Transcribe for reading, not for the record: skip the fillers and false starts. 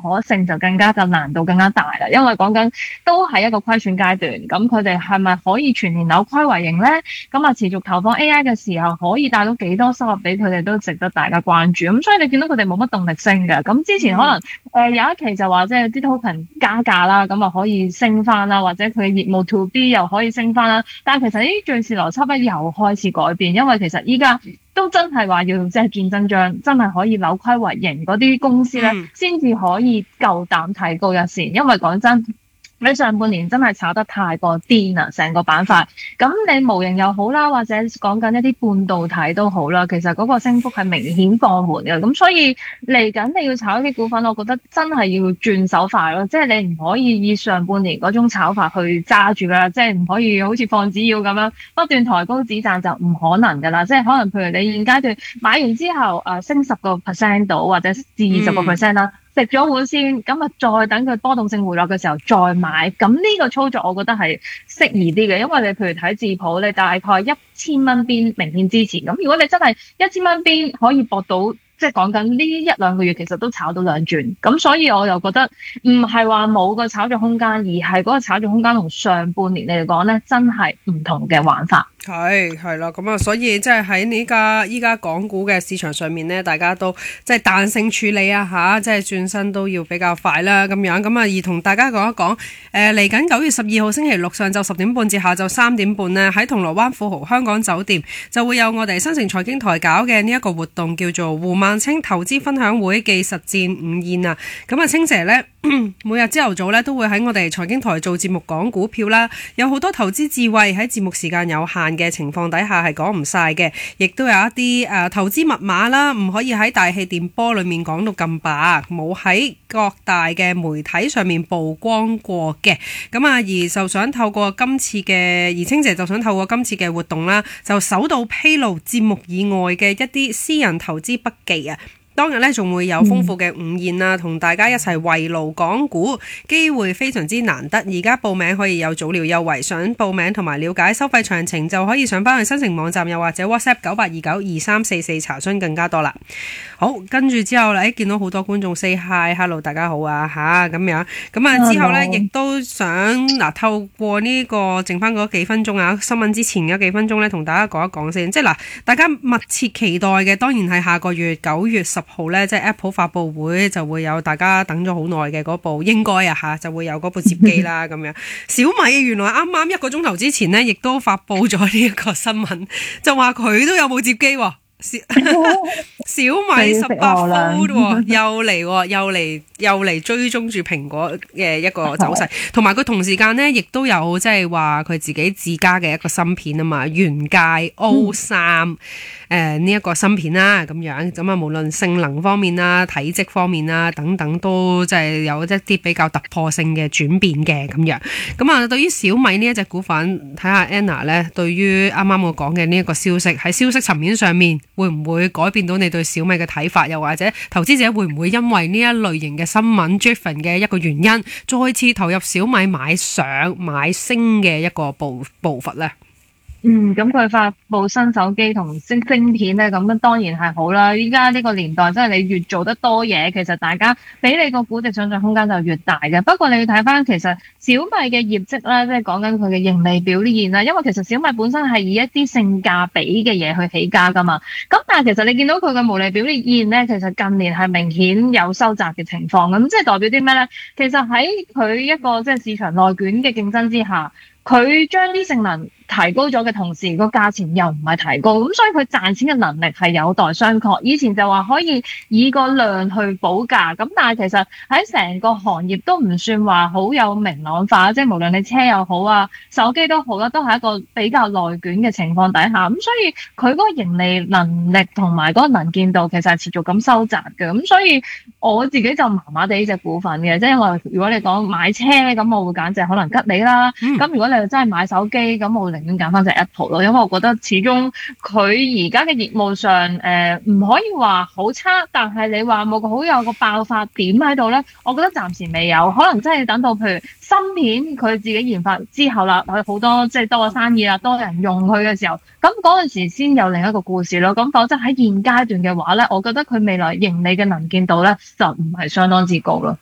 可性就更加嘅難度更加大啦，因為講緊都係一個虧損階段，咁佢哋係咪可以全年扭虧為盈咧？咁啊持續投放 AI 嘅時候，可以帶到幾多收入俾佢哋都值得大家關注。咁所以你見到佢哋冇乜動力升嘅，咁之前可能有一期就話即係啲 token 加價啦，咁啊可以升翻啦，或者佢業務 to B 又可以升翻啦。但係其實呢啲敘事邏輯咧又開始改變，因為其實依家都真係話要即係見真章，真係可以扭虧為盈嗰啲公司咧，先至可以夠膽提高一線。因為講真，你上半年真係炒得太過癲啦，成個板塊。咁你模型又好啦，或者講緊一啲半導體都好啦，其實嗰個升幅係明顯放緩嘅。咁所以嚟緊你要炒啲股份，我覺得真係要轉手快咯。即係你唔可以以上半年嗰種炒法去揸住㗎，即係唔可以好似放紙鷂咁樣不斷抬高止賺，就唔可能㗎啦。即係可能譬如你現階段買完之後升10%到或者至20%啦。食咗碗先，咁啊再等佢波動性回落嘅時候再買，咁呢個操作我覺得係適宜啲嘅，因為你譬如睇智普，你大概1000蚊邊明顯支持，咁如果你真係1000蚊邊可以博到，即係講緊呢一兩個月其實都炒到兩轉，咁所以我又覺得唔係話冇個炒作空間，而係嗰個炒作空間同上半年嚟講咧，真係唔同嘅玩法。 係啦，咁啊，所以即係喺依家港股嘅市場上面呢，大家都即係彈性處理啊吓，即係轉身都要比較快啦咁樣。咁啊，而同大家講一講，嚟緊9月12號星期六上晝10點半至下晝3點半呢，喺銅鑼灣富豪香港酒店就會有我哋新城財經台搞嘅呢一個活動，叫做胡孟青投資分享會暨實戰午宴啊。咁啊，青姐呢，每日朝頭早呢都會喺我哋財經台做節目講股票啦，有好多投資智慧喺節目時間有限嘅情況底下係講唔晒嘅，亦都有一啲投資密碼啦，唔可以喺大氣電波裏面講到咁白，冇喺各大嘅媒體上面曝光過嘅。咁啊，而就想透過今次嘅，而青姐就想透過今次嘅活動啦，就首度披露節目以外嘅一啲私人投資筆記啊。當日咧仲會有豐富嘅午宴啊，同大家一齊圍爐講股，機會非常之難得。而家報名可以有早鳥優惠，想報名同埋了解收費詳情就可以上翻去新城網站，又或者 WhatsApp 98292344查詢更加多啦。好，跟住之後咧，見到好多觀眾 say hi，hello 大家好啊吓咁樣。咁啊之後咧，亦都想透過呢個剩翻嗰幾分鐘啊，新聞之前嘅幾分鐘咧，同大家講一講先。即係大家密切期待嘅，當然係下個月9月10號咧，即係 Apple 發佈會就會有大家等咗好耐嘅嗰部，應該就會有嗰部摺機啦咁樣。小米原來啱啱1個鐘頭之前呢，亦都發佈咗呢一個新聞，就話佢都有部摺機喎。小米18 Fold 又嚟追蹤住蘋果嘅一個走勢，同埋佢同時間呢，亦都有即係話佢自己自家嘅一個芯片啊嘛，元界 O3 呢一個芯片啦咁樣。咁啊無論性能方面啦、體積方面啦等等，都即係有一啲比較突破性嘅轉變嘅咁樣。咁啊對於小米呢一隻股份，睇下 Anna 呢對於啱啱我講嘅呢一個消息，喺消息層面上面會唔會改變到你對小米嘅睇法？又或者投資者會唔會因為呢一類型嘅新聞 driven 嘅一個原因，再次投入小米買升嘅一個步伐呢？ 咁佢發布新手機同晶片咧，咁當然係好啦。依家呢個年代，真係你越做得多嘢，其實大家俾你個估值想象空間就越大嘅。不過你要睇翻，其實小米嘅業績啦，即係講緊佢嘅盈利表現啦。因為其實小米本身係以一啲性價比嘅嘢去起家噶嘛。咁但係其實你見到佢嘅毛利表現咧，其實近年係明顯有收窄嘅情況。咁即係代表啲咩咧？其實喺佢一個即係市場內卷嘅競爭之下，佢將啲性能提高咗嘅同時，個價錢又唔係提高，咁所以佢賺錢嘅能力係有待商榷。以前就話可以以個量去補價，咁但係其實喺成個行業都唔算話好有明朗化，即係無論你車又好啊，手機都好啦，都係一個比較內卷嘅情況底下，咁所以佢嗰個盈利能力同埋嗰個能見度其實係持續咁收窄嘅，咁所以我自己就麻麻地呢隻股份嘅，即係因為如果你講買車咁，我會揀隻可能吉利啦，咁如果你真係買手機，咁我寧願揀翻隻 Apple 咯，因為我覺得始終佢而家嘅業務上唔可以話好差，但係你話冇個好有個爆發點喺度咧，我覺得暫時未有，可能真係要等到譬如芯片佢自己研發之後啦，佢好多即係多個生意啦，多人用佢嘅時候，咁嗰陣時先有另一個故事咯。咁否則喺現階段嘅話咧，我覺得佢未來盈利嘅能見度咧就唔係相當之高咯。